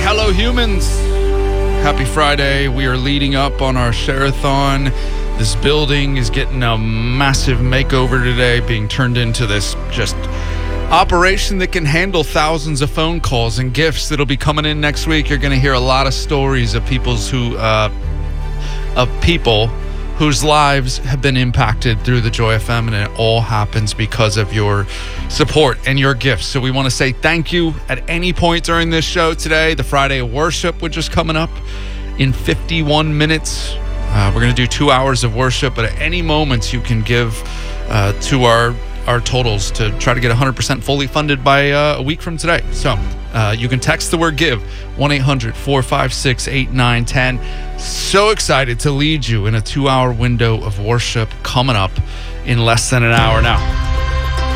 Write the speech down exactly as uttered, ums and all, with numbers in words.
Hello, humans. Happy Friday. We are leading up on our share-a-thon. This building is getting a massive makeover today, being turned into this just operation that can handle thousands of phone calls and gifts that'll be coming in next week. You're going to hear a lot of stories of people's who, uh, of people whose lives have been impacted through the Joy F M, and it all happens because of your support and your gifts. So we want to say thank you at any point during this show today. The Friday worship, which is coming up in fifty-one minutes. Uh, we're going to do two hours of worship, but at any moment you can give uh, to our our totals to try to get one hundred percent fully funded by uh, a week from today. So uh, you can text the word give, one eight hundred four five six eight nine one zero. So excited to lead you in a two-hour window of worship coming up in less than an hour now.